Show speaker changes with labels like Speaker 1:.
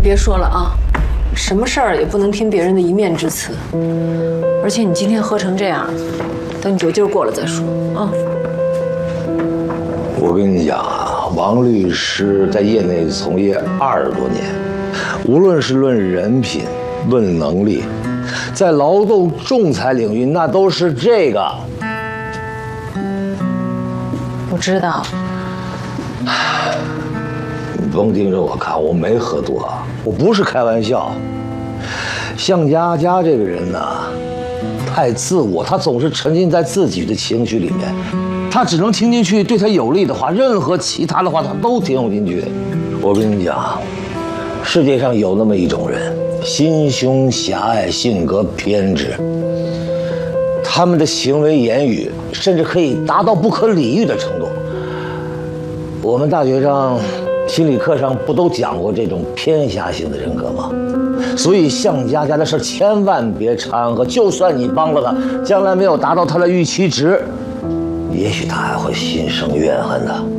Speaker 1: 别说了啊，什么事儿也不能听别人的一面之词。而且你今天喝成这样，等你酒劲儿过了再说啊。
Speaker 2: 我跟你讲啊，王律师在业内从业20多年，无论是论人品、论能力，在劳动仲裁领域那都是这个。
Speaker 1: 我知道。
Speaker 2: 你甭盯着我看，我没喝多，我不是开玩笑。向佳佳这个人呢，太自我，他总是沉浸在自己的情绪里面，他只能听进去对他有利的话，任何其他的话他都听不进去。我跟你讲，世界上有那么一种人，心胸狭隘，性格偏执，他们的行为言语甚至可以达到不可理喻的程度。我们大学上心理课上不都讲过这种偏狭型的人格吗？所以向佳佳的事千万别掺和，就算你帮了他，将来没有达到他的预期值，也许他还会心生怨恨的。